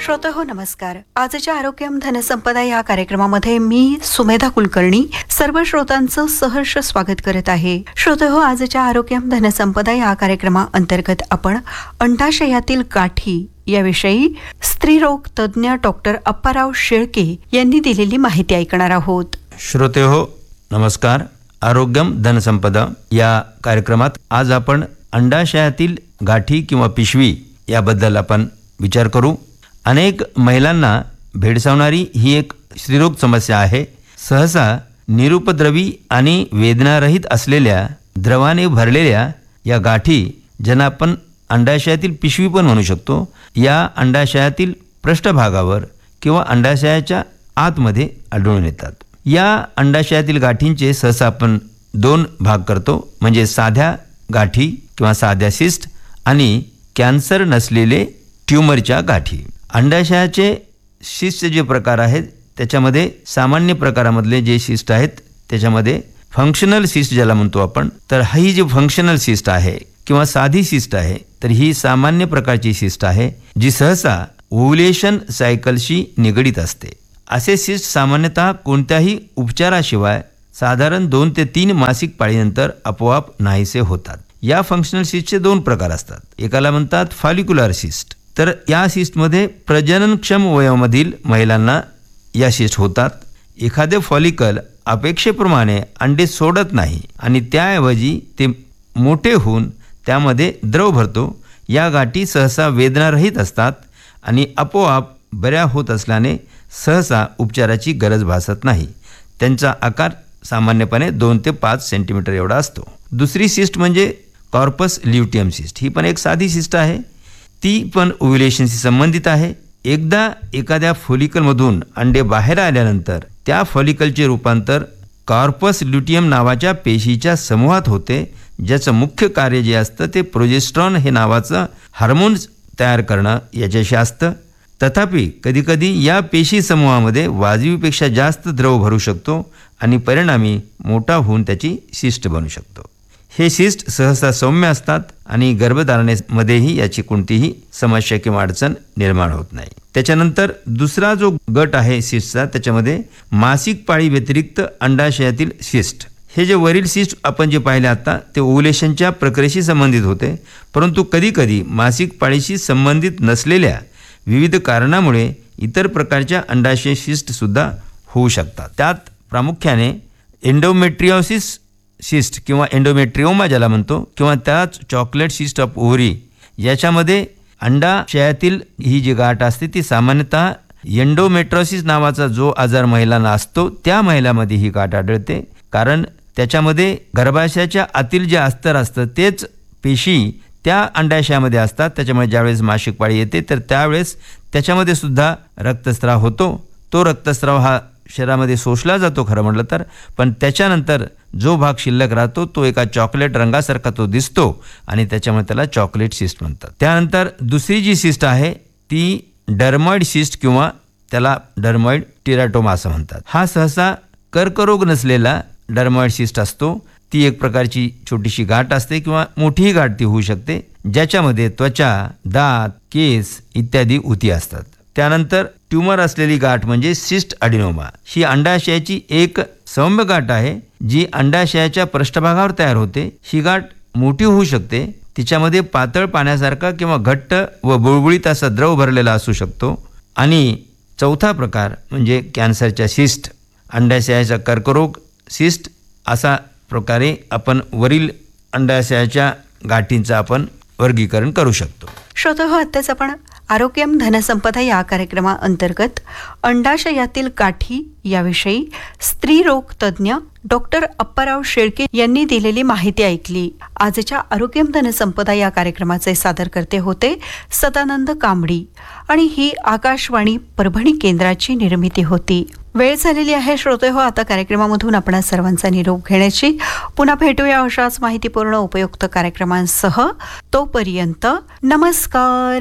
श्रोतेहो नमस्कार. आजच्या आरोग्यम धनसंपदा या कार्यक्रमामध्ये मी सुमेधा कुलकर्णी सर्व श्रोतांचं सहर्ष स्वागत करत आहे. श्रोतेहो, आजच्या आरोग्यम धनसंपदा या कार्यक्रमाअंतर्गत आपण अंडाशयातील गाठी याविषयी स्त्रीरोग तज्ज्ञ डॉक्टर अप्पाराव शेळके यांनी दिलेली माहिती ऐकणार आहोत. श्रोतेहो नमस्कार. आरोग्यम धनसंपदा या कार्यक्रमात आज आपण अंडाशयातील गाठी किंवा पिशवी याबद्दल आपण विचार करू. अनेक महिलांना भेडसावणारी ही एक स्त्रीरोग समस्या आहे. सहसा निरुपद्रवी आणि वेदनारहित असलेल्या द्रवाने भरलेल्या या गाठी, ज्यांना आपण अंडाशयातील पिशवी पण म्हणू शकतो, या अंडाशयातील पृष्ठभागावर किंवा अंडाशयाच्या आतमध्ये आढळून येतात. या अंडाशयातील गाठींचे सहसा आपण दोन भाग करतो, म्हणजे साध्या गाठी किंवा साध्या सिस्ट आणि कॅन्सर नसलेले ट्यूमरच्या गाठी. अंडाशयाचे सिस्टचे जे प्रकार आहेत त्याच्यामध्ये सामान्य प्रकारामधले जे सिस्ट आहेत त्याच्यामध्ये फंक्शनल सिस्ट ज्याला म्हणतो आपण, तर ही जी फंक्शनल सिस्ट आहे किंवा साधी सिस्ट आहे, तर ही सामान्य प्रकारची सिस्ट आहे जी सहसा ओव्युलेशन सायकलशी निगडीत असते. असे सिस्ट सामान्यतः कोणत्याही उपचाराशिवाय साधारण 2 ते 3 मासिक पाळीनंतर आपोआप नाहीसे होतात. या फंक्शनल सिस्टचे दोन प्रकार असतात. एकाला म्हणतात फॉलिक्युलर सिस्ट. तर या सिस्टमध्ये प्रजननक्षम वयोमधील महिलांना या सिस्ट होतात. एखादे फॉलिकल अपेक्षेप्रमाणे अंडे सोडत नाही आणि त्याऐवजी ते मोठे होऊन त्यामध्ये द्रव भरतो. या गाठी सहसा वेदनारहित असतात आणि आपोआप बऱ्या होत असल्याने सहसा उपचाराची गरज भासत नाही. त्यांचा आकार सामान्यपणे 2 ते 5 सेंटीमीटर एवढा असतो. दुसरी सिस्ट म्हणजे कॉर्पस ल्युटियम सिस्ट. ही पण एक साधी सिस्ट आहे. ती पण ओव्युलेशनशी संबंधित आहे. एकदा एखाद्या फॉलिकलमधून अंडे बाहेर आल्यानंतर त्या फॉलिकलचे रूपांतर कॉर्पस ल्युटियम नावाच्या पेशीच्या समूहात होते, ज्याचं मुख्य कार्य जे असतं ते प्रोजेस्ट्रॉन हे नावाचं हार्मोन तयार करणं याच्याशी असतं. तथापि कधीकधी या पेशी समूहामध्ये वाजवीपेक्षा जास्त द्रव भरू शकतो आणि परिणामी मोठा होऊन त्याची सिस्ट बनू शकतो. हे सिस्ट सहसा सौम्य असतात आणि गर्भधारणेमध्येही याची कोणतीही समस्या किंवा अडचण निर्माण होत नाही. त्याच्यानंतर दुसरा जो गट आहे सिस्टचा, त्याच्यामध्ये मासिक पाळी व्यतिरिक्त अंडाशयातील सिस्ट. हे जे वरील सिस्ट आपण जे पाहिले आता ते ओव्युलेशनच्या प्रक्रियेशी संबंधित होते, परंतु कधीकधी मासिक पाळीशी संबंधित नसलेल्या विविध कारणामुळे इतर प्रकारच्या अंडाशय सिस्टसुद्धा होऊ शकतात. त्यात प्रामुख्याने एंडोमेट्रियोसिस सिस्ट किंवा एंडोमेट्रिओमा ज्याला म्हणतो, किंवा त्याच चॉकलेट सिस्ट ऑफ ओव्हरी, याच्यामध्ये अंडाशयातील ही जी गाठ असते ती सामान्यतः एंडोमेट्रोसिस नावाचा जो आजार महिलांना असतो त्या महिलांमध्ये ही गाठ आढळते. कारण त्याच्यामध्ये गर्भाशयाच्या आतील जे अस्तर असतं तेच पेशी त्या अंडाशयामध्ये असतात. त्याच्यामुळे ज्यावेळेस मासिक पाळी येते तर त्यावेळेस त्याच्यामध्ये सुद्धा रक्तस्राव होतो. तो रक्तस्राव हा शरीरामध्ये शोषला जातो खरं म्हटलं तर, पण त्याच्यानंतर जो भाग शिल्लक राहतो तो एका चॉकलेट रंगासारखा तो दिसतो आणि त्याच्यामुळे त्याला चॉकलेट सिस्ट म्हणतात. त्यानंतर दुसरी जी सिस्ट आहे ती डर्मॉइड सिस्ट किंवा त्याला डर्मॉइड टेराटोमा असं म्हणतात. हा सहसा कर्करोग नसलेला डर्मॉइड सिस्ट असतो. ती एक प्रकारची छोटीशी गाठ असते किंवा मोठीही गाठ ती होऊ शकते, ज्याच्यामध्ये त्वचा, दात, केस इत्यादी उती असतात. त्यानंतर ट्यूमर असलेली गाठ म्हणजे सिस्ट अडिनोमा. ही अंडाशयाची एक सौम्य गाठ आहे जी अंडाशयाच्या पृष्ठभागावर तयार होते. ही गाठ मोठी होऊ शकते. तिच्यामध्ये पातळ पाण्यासारखा किंवा घट्ट व बुळबुळीत असा द्रव भरलेला असू शकतो. आणि चौथा प्रकार म्हणजे कॅन्सरच्या सिस्ट, अंडाशयाचा कर्करोग सिस्ट. असा प्रकारे आपण वरील अंडाशयाच्या गाठींचं आपण वर्गीकरण करू शकतो. श्रोतेहो, आत्ताच आपण आरोग्यम धनसंपदा या कार्यक्रमाअंतर्गत अंडाशयातील गाठी याविषयी स्त्रीरोग तज्ज्ञ डॉक्टर अप्पाराव शेळके यांनी दिलेली माहिती ऐकली. आजच्या आरोग्यम धनसंपदा या कार्यक्रमाचे सादरकर्ते होते सदानंद कांबडी आणि ही आकाशवाणी परभणी केंद्राची निर्मिती होती. वेळ झालेली आहे श्रोतेहो आता कार्यक्रमामधून आपण सर्वांचा निरोप घेण्याची. पुन्हा भेटूया अशाच माहितीपूर्ण उपयुक्त कार्यक्रमांसह. तोपर्यंत नमस्कार.